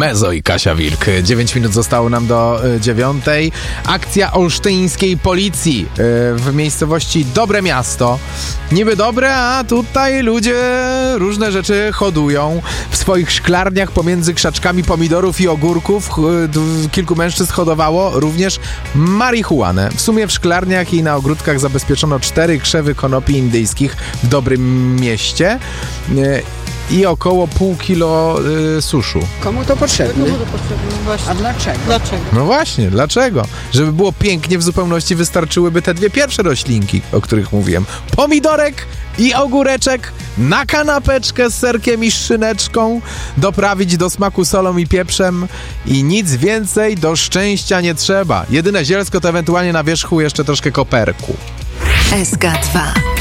Mezo i Kasia Wilk. 9 minut zostało nam do 9. Akcja olsztyńskiej policji w miejscowości Dobre Miasto. Niby dobre, a tutaj ludzie różne rzeczy hodują. W swoich szklarniach pomiędzy krzaczkami pomidorów i ogórków kilku mężczyzn hodowało również marihuanę. W sumie w szklarniach i na ogródkach zabezpieczono 4 krzewy konopi indyjskich w Dobrym Mieście i około pół kilo suszu. Komu to potrzebne? Właśnie. A dlaczego? No właśnie, dlaczego? Żeby było pięknie, w zupełności wystarczyłyby te 2 pierwsze roślinki, o których mówiłem. Pomidorek i ogóreczek na kanapeczkę z serkiem i szyneczką, doprawić do smaku solą i pieprzem i nic więcej do szczęścia nie trzeba. Jedyne zielsko to ewentualnie na wierzchu jeszcze troszkę koperku. SK2